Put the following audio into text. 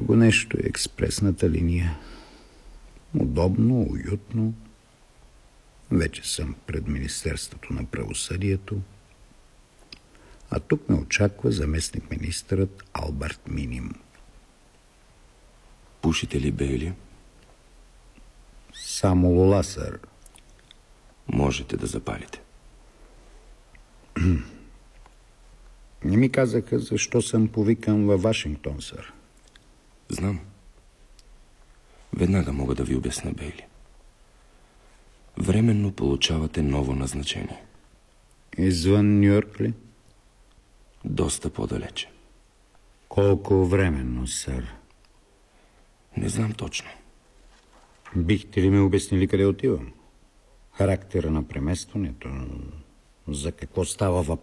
Друго нещо е експресната линия. Удобно, уютно. Вече съм пред Министерството на правосъдието. А тук ме очаква заместник-министърът Алберт Миним. Пушите ли, Бейли? Само лула, сър. Можете да запалите. Не ми казаха защо съм повикан във Вашингтон, сър. Знам. Веднага мога да ви обясня, Бейли. Временно получавате ново назначение. Извън Ню-Йорк ли? Доста по-далече. Колко временно, сър? Не знам точно. Бихте ли ми обяснили къде отивам? Характера на преместването? За какво става въпрос?